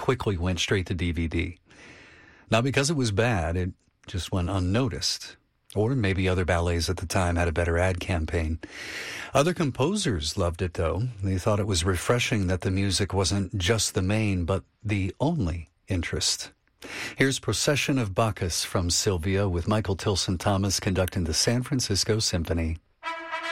quickly went straight to DVD. Not because it was bad, it just went unnoticed. Or maybe other ballets at the time had a better ad campaign. Other composers loved it, though. They thought it was refreshing that the music wasn't just the main, but the only interest. Here's Procession of Bacchus from Sylvia with Michael Tilson Thomas conducting the San Francisco Symphony.